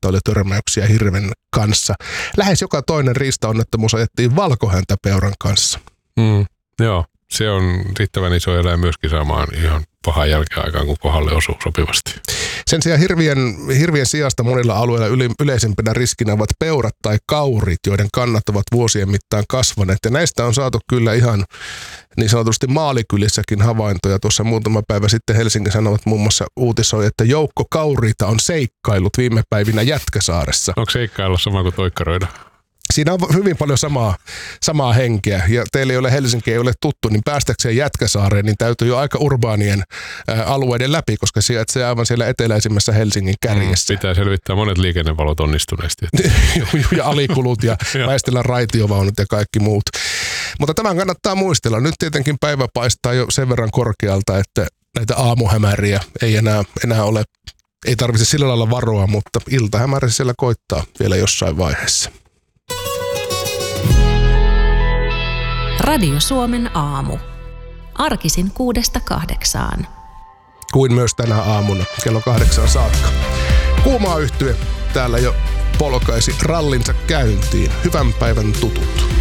että oli törmäyksiä hirven kanssa. Lähes joka toinen riistaonnettomuus ajettiin valkohäntäpeuran kanssa. Joo, se on riittävän iso eläin myöskin saamaan ihan pahan jälkeaikaan, kun kohdalle osuu sopivasti. Sen sijaan hirvien sijasta monilla alueilla yleisempänä riskinä ovat peurat tai kaurit, joiden kannat ovat vuosien mittaan kasvaneet. Ja näistä on saatu kyllä ihan niin sanotusti maalikylissäkin havaintoja. Tuossa muutama päivä sitten Helsingin Sanomat muun muassa uutisoi, että joukko kauriita on seikkailut viime päivinä Jätkäsaaressa. Onko seikkailla sama kuin toikkaroida? Siinä on hyvin paljon samaa henkeä, ja teille, joille Helsinki ei ole tuttu, niin päästäkseen Jätkäsaareen, niin täytyy jo aika urbaanien alueiden läpi, koska sijaitsee aivan siellä eteläisimmässä Helsingin kärjessä. Pitää selvittää monet liikennevalot onnistuneesti. Ja alikulut ja väistellä raitiovaunut ja kaikki muut. Mutta tämän kannattaa muistella. Nyt tietenkin päivä paistaa jo sen verran korkealta, että näitä aamuhämäriä ei enää ole. Ei tarvitse sillä lailla varoa, mutta iltahämärä siellä koittaa vielä jossain vaiheessa. Radio Suomen aamu. Arkisin 6–8. Kuin myös tänä aamuna kello 8 saakka. Kuumaa yhtye täällä jo polkaisi rallinsa käyntiin. Hyvän päivän tutut.